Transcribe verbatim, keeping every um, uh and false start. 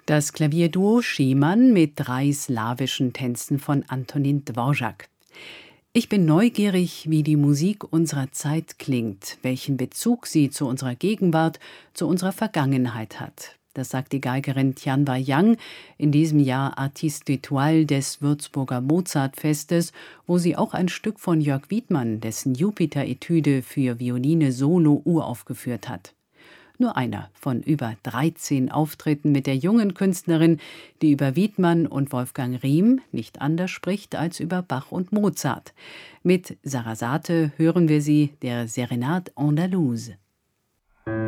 Das Klavierduo Schumann mit drei slawischen Tänzen von Antonin Dvorak. Ich bin neugierig, wie die Musik unserer Zeit klingt, welchen Bezug sie zu unserer Gegenwart, zu unserer Vergangenheit hat. Das sagt die Geigerin Tianwa Yang in diesem Jahr Artiste d'Étoile des Würzburger Mozartfestes, wo sie auch ein Stück von Jörg Wiedmann, dessen Jupiter-Etüde für Violine solo uraufgeführt hat. Nur einer von über dreizehn Auftritten mit der jungen Künstlerin, die über Wiedmann und Wolfgang Riem nicht anders spricht als über Bach und Mozart. Mit Sarasate hören wir sie der Serenade Andalouse.